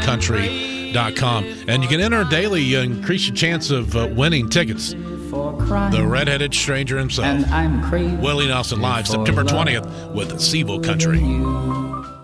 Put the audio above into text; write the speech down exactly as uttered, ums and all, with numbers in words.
country dot com. And you can enter daily, uh, increase your chance of uh, winning tickets. The redheaded stranger himself, and I'm crazy Willie Nelson, live September twentieth with Sevo Country.